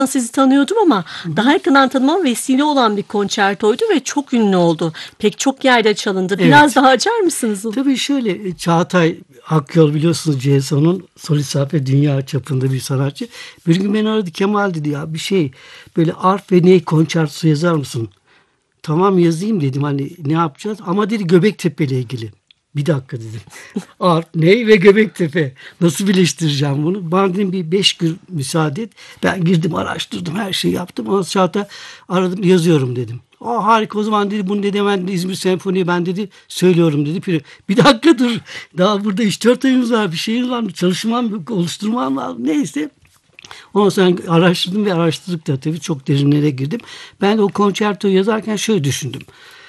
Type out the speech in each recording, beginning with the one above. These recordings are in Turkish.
sizi tanıyordum ama Hı hı. daha yakından tanımama vesile olan bir konçertoydu ve çok ünlü oldu. Pek çok yerde çalındı. Biraz Evet. daha açar mısınız onu? Tabii şöyle, Çağatay Akyol biliyorsunuz CSO'nun solist ve dünya çapında bir sanatçı. Bir gün beni aradı, Kemal dedi ya bir şey böyle arp ve ney konçertosu yazar mısın? Tamam yazayım dedim, hani ne yapacağız? Ama dedi Göbektepe ile ilgili. Bir dakika dedim. Arp, ney ve Göbektepe. Nasıl birleştireceğim bunu? Bana dedim bir 5 gün müsaade et. Ben girdim, araştırdım, her şeyi yaptım. Ondan sonra aradım, yazıyorum dedim. O harika, o zaman dedi bunu dedi hemen İzmir Senfoni'yi ben dedi söylüyorum dedi. Bir dakika dur. Daha burada 3-4 ayımız var. Bir şeyimiz var. Çalışmam, oluşturmam lazım. Neyse. Ondan sonra araştırdım ve araştırdık da tabii çok derinlere girdim. Ben de o konçertoyu yazarken şöyle düşündüm.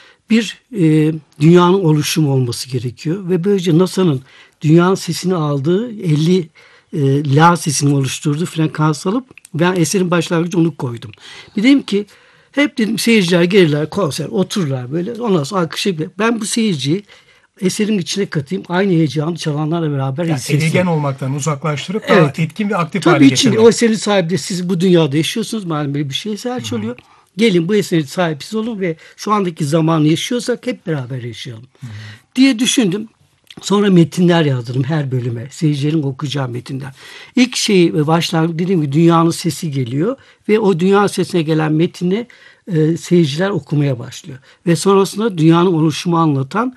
Dünyanın oluşumu olması gerekiyor ve böylece NASA'nın dünyanın sesini aldığı 50 La sesini oluşturduğu frekans alıp ben eserin başlangıcı onu koydum. Bir dedim ki hep dedim seyirciler gelirler, konser otururlar böyle, ondan sonra alkışlayıp ben bu seyirciyi eserin içine katayım, aynı heyecanı çalanlarla beraber Yani hissetsin. edilgen olmaktan uzaklaştırıp Evet. daha etkin ve aktif Tabii hale için getirmek. o eserin sahibi de siz bu dünyada yaşıyorsunuz. Malum böyle bir şey eser çalıyor. Gelin bu eserin sahipsiz olun ve şu andaki zamanı yaşıyorsak hep beraber yaşayalım diye düşündüm. Sonra metinler yazdım her bölüme. Seyircilerin okuyacağı metinler. İlk başlangıç dediğim gibi dünyanın sesi geliyor ve o dünya sesine gelen metni seyirciler okumaya başlıyor. Ve sonrasında dünyanın oluşumu anlatan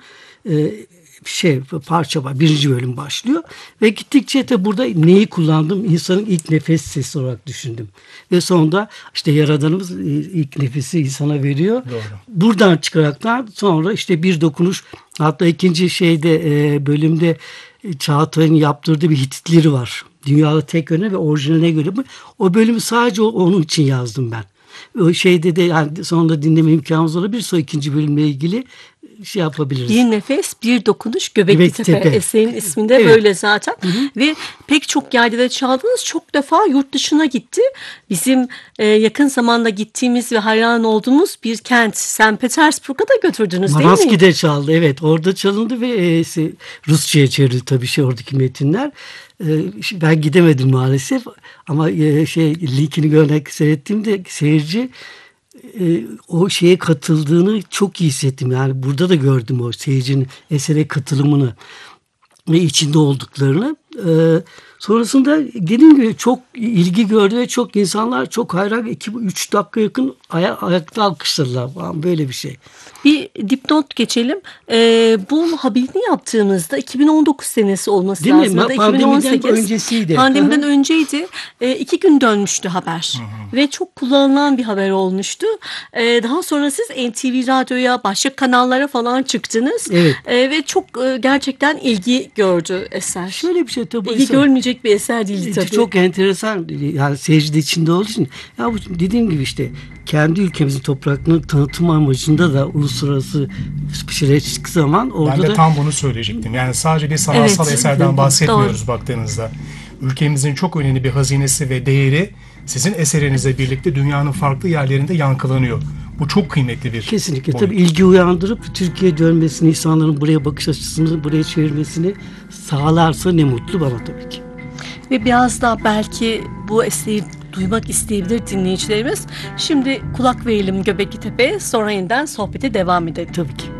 parça var. Birinci bölüm başlıyor. Ve gittikçe de burada neyi kullandım? İnsanın ilk nefes sesi olarak düşündüm. Ve sonunda işte Yaradanımız ilk nefesi insana veriyor. Doğru. Buradan çıkaraktan sonra işte bir dokunuş, hatta ikinci bölümde Çağatay'ın yaptırdığı bir Hititleri var. Dünyada tek yöne ve orijinaline göre. O bölümü sadece onun için yazdım ben. O de yani sonunda dinleme imkanımız olabilir. Sonra ikinci bölümle ilgili yapabiliriz. Bir nefes, bir dokunuş, Göbektepe. Eserin isminde Evet. böyle zaten. Hı hı. Ve pek çok yerde de çaldınız. Çok defa yurt dışına gitti. Bizim yakın zamanda gittiğimiz ve hayran olduğumuz bir kent. St. Petersburg'a da götürdünüz değil mi? Maraski'de çaldı. Evet, orada çalındı ve Rusça'ya çevrildi tabii oradaki metinler. Ben gidemedim maalesef ama linkini görmek seyrettiğimde seyirci o şeye katıldığını çok iyi hissettim. Yani burada da gördüm o seyircinin esere katılımını ve içinde olduklarını. Sonrasında dediğim gibi çok ilgi gördü ve çok insanlar çok hayran. 2-3 dakika yakın ayakta alkışladılar falan, böyle bir şey. Bir dipnot geçelim. Bu haberini yaptığımızda 2019 senesi olması Değil mi? lazım. Ya da Pandemiden 2018. öncesiydi. Pandemiden Hı-hı. önceydi. 2 gün dönmüştü haber. Ve çok kullanılan bir haber olmuştu. Daha sonra siz NTV Radyo'ya, başka kanallara falan çıktınız. Evet. Ve çok gerçekten ilgi gördü eser. Şöyle bir şey tabii. İlgi görmeyecek bir eser değildi tabii. Çok enteresan, yani seyirci de içinde olduğu için. Ya bu dediğim gibi işte kendi ülkemizin topraklarını tanıtım amacında da uluslararası bir çıktığı zaman orada Ben de tam bunu söyleyecektim. Yani sadece bir sanatsal Evet. eserden bahsetmiyoruz Doğru. baktığınızda. Ülkemizin çok önemli bir hazinesi ve değeri sizin eserinizle birlikte dünyanın farklı yerlerinde yankılanıyor. Bu çok kıymetli bir kesinlikle boyut. tabii ilgi uyandırıp Türkiye'ye dönmesini, insanların buraya bakış açısını buraya çevirmesini sağlarsa ne mutlu bana tabii ki. Ve biraz daha belki bu eseri duymak isteyebilir dinleyicilerimiz. Şimdi kulak verelim Göbekli Tepe'ye, sonra yeniden sohbete devam edelim. Tabii ki.